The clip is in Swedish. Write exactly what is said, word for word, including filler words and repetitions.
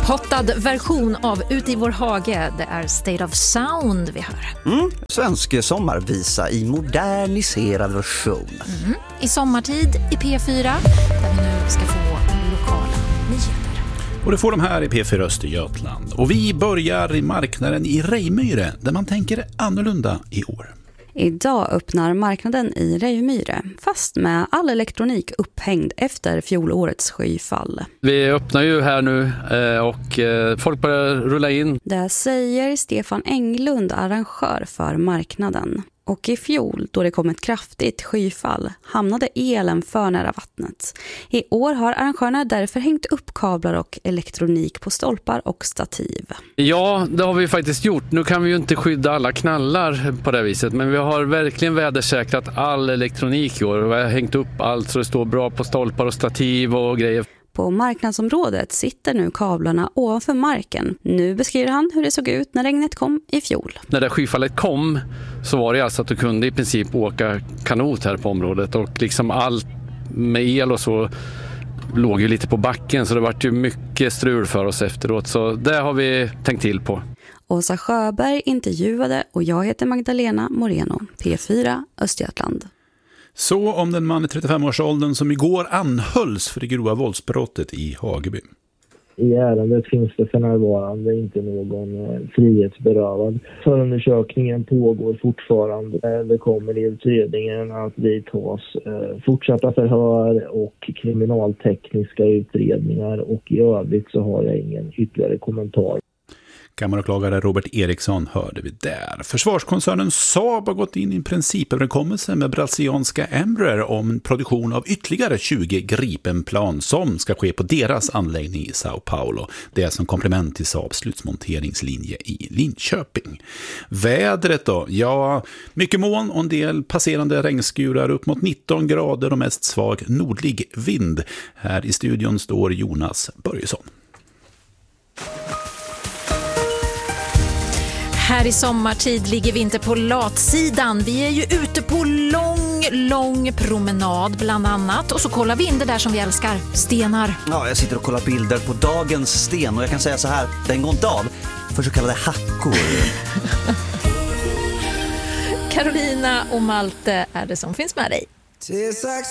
Pottad version av Ut i vår hage. Det är State of Sound vi hör. Mm, svensk sommarvisa i moderniserad version. Mm, I sommartid i P fyra där vi nu ska få lokala nyheter. Och det får de här i P fyra Östergötland. Och vi börjar i marknaden i Rejmyre där man tänker annorlunda i år. Idag öppnar marknaden i Rejmyre, fast med all elektronik upphängd efter fjolårets skyfall. Vi öppnar ju här nu och folk börjar rulla in. Det säger Stefan Englund, arrangör för marknaden. Och i fjol, då det kom ett kraftigt skyfall, hamnade elen för nära vattnet. I år har arrangörerna därför hängt upp kablar och elektronik på stolpar och stativ. Ja, det har vi faktiskt gjort. Nu kan vi ju inte skydda alla knallar på det viset, men vi har verkligen vädersäkrat all elektronik i år. Vi har hängt upp allt så det står bra på stolpar och stativ och grejer. På marknadsområdet sitter nu kablarna ovanför marken. Nu beskriver han hur det såg ut när regnet kom i fjol. När det skyfallet kom så var det alltså att du kunde i princip åka kanot här på området. Och liksom allt med el och så låg ju lite på backen, så det var ju mycket strul för oss efteråt. Så det har vi tänkt till på. Åsa Sjöberg intervjuade och jag heter Magdalena Moreno, P fyra Östergötland. Så om den man i trettiofem-årsåldern som igår anhölls för det grova våldsbrottet i Hageby. I ärendet finns det för närvarande inte någon frihetsberövad. Förundersökningen pågår fortfarande. Det kommer i utredningen att vi tas fortsatta förhör och kriminaltekniska utredningar, och i övrigt så har jag ingen ytterligare kommentar. Kammaråklagare Robert Eriksson hörde vi där. Försvarskoncernen Saab har gått in i en principöverenskommelse med brasilianska Embraer om produktion av ytterligare tjugo Gripenplan som ska ske på deras anläggning i Sao Paulo. Det är som komplement till Saabs slutsmonteringslinje i Linköping. Vädret då? Ja, mycket moln och en del passerande regnskurar, upp mot nitton grader och mest svag nordlig vind. Här i studion står Jonas Börjesson. Här i sommartid ligger vi inte på latsidan. Vi är ju ute på lång, lång promenad bland annat. Och så kollar vi in det där som vi älskar, stenar. Ja, jag sitter och kollar bilder på dagens sten och jag kan säga så här, den går inte av för så kallade hackor. Carolina och Malte är det som finns med dig.